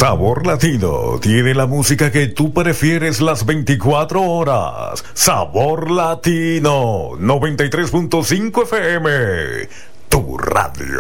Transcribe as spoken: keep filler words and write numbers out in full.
Sabor Latino tiene la música que tú prefieres las veinticuatro horas. Sabor Latino noventa y tres punto cinco F M, tu radio.